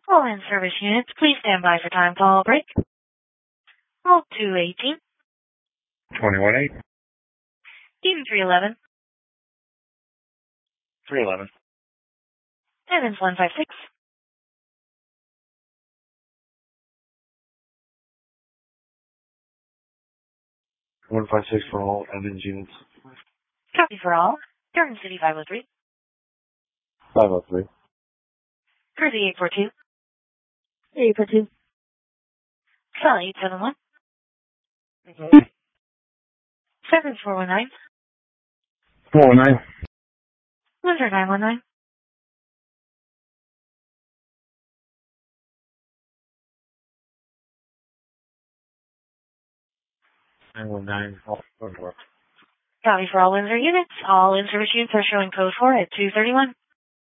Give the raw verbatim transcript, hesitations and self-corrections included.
All in-service units, please stand by for time call break. Hold two eighteen. twenty-one eight. Team three eleven. three eleven. Evans one five six. one five six for all Evans units. Copy for all. Durham City five oh three. five oh three. Jersey eight four two. eight four two. Cell eight seven one. seven four one nine. four one nine. Windsor nine one nine. nine one nine. Oh, Copy for all Windsor units. All in-service units are showing code four at two thirty-one.